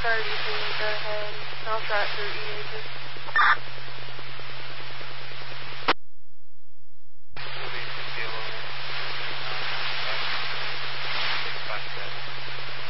card, you can go ahead. I'll try it through EHS.